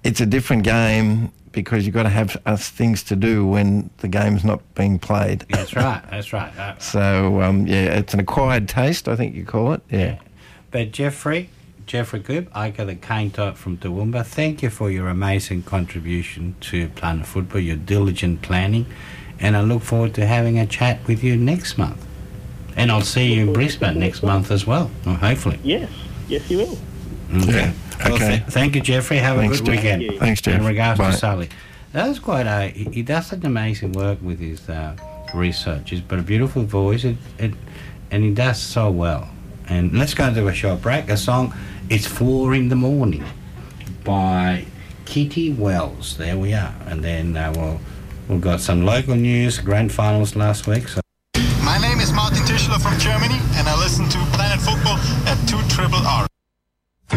it's a different game because you've got to have things to do when the game's not being played. That's right. So, it's an acquired taste, I think you call it. Yeah. But Jeffrey Coop, I got a cane top from Toowoomba. Thank you for your amazing contribution to Planet Football, your diligent planning, and I look forward to having a chat with you next month. And I'll see you in Brisbane next month as well, hopefully. Yes, you will. Okay. Yeah. Well, Okay. Thank you, Jeffrey. Have a good weekend. Thank you. Thanks, Jeff. In regards Bye. to Sully, that was quite he does such amazing work with his research. He's got a beautiful voice, and he does so well. And let's go to a short break. A song, It's 4 in the Morning by Kitty Wells. There we are. And then we've got some local news, grand finals last week. So